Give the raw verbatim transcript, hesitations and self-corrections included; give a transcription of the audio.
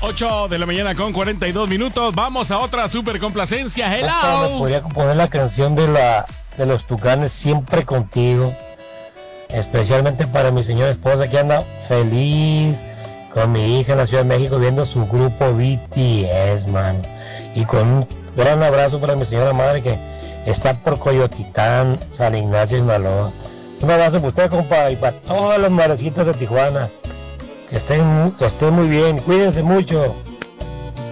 ocho de la mañana con cuarenta y dos minutos. Vamos a otra super complacencia. ¿Me Hello. podría componer la canción de la de los Tucanes, Siempre Contigo? Especialmente para mi señora esposa que anda feliz con mi hija en la Ciudad de México viendo su grupo B T S, man. Y con un gran abrazo para mi señora madre que está por Coyotitán, San Ignacio, Sinaloa. Un abrazo para usted, compa, y para todas las madrecitas de Tijuana. Que estén, que estén muy bien, cuídense mucho.